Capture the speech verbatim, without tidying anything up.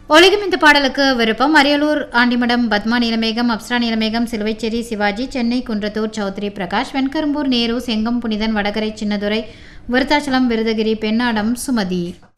ஒலிக்கும் இந்த பாடலுக்கு விருப்பம் அரியலூர் ஆண்டிமடம் பத்மா நீலமேகம் அப்சரா நீலமேகம் சிலுவைச்சேரி சிவாஜி சென்னை குன்றத்தூர் சௌத்ரி பிரகாஷ் வெண்கரும்பூர் நேரு செங்கம் புனிதன் வடகரை சின்னதுரை விருத்தாச்சலம் விருதகிரி பெண்ணாடம் சுமதி.